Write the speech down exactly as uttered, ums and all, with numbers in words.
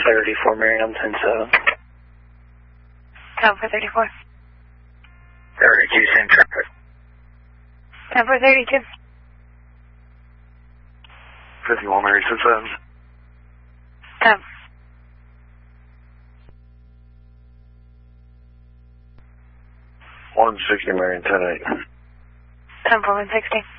thirty-four Miriam, ten seven. ten four thirty-four. thirty-two, same traffic. ten four thirty-two. fifty-one Mary, ten seven. ten. one sixty Mary, ten eight. ten four one sixty.